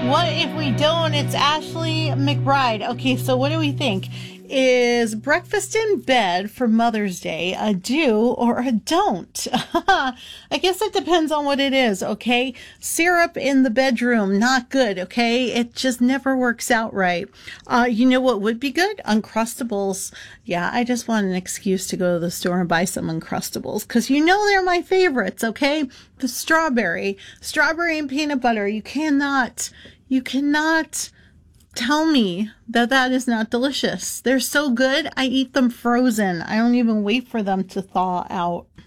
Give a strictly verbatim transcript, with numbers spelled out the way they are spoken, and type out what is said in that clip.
What if we don't? It's Ashley McBride. Okay, so what do we think? Is breakfast in bed for Mother's Day a do or a don't? I guess it depends on what it is, okay? Syrup in the bedroom, not good, okay? It just never works out right. Uh, you know what would be good? Uncrustables. Yeah, I just want an excuse to go to the store and buy some Uncrustables because you know they're my favorites, okay? The strawberry, strawberry and peanut butter. You cannot, you cannot tell me that that is not delicious. They're so good. I eat them frozen. I don't even wait for them to thaw out.